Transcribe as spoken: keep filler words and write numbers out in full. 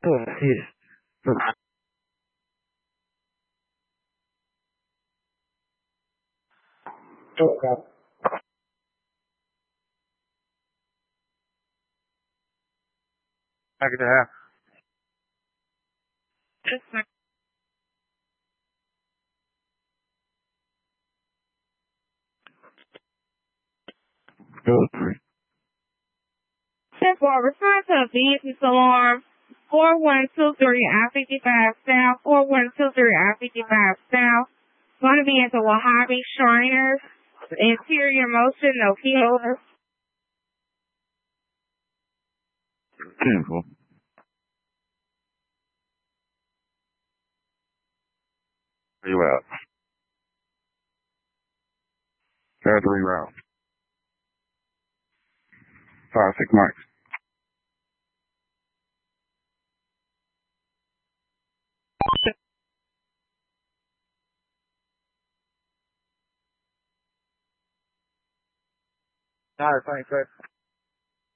Oh, yeah. Okay. Back at the half. Go three. ten four, return to a business alarm. four one two three I fifty-five South, four one two three I fifty-five South. Going to be at the Wahhabi Shriners. Interior motion, no key holder. ten four. Where you at? Got three rounds. Five, six marks. All right, thanks, sir.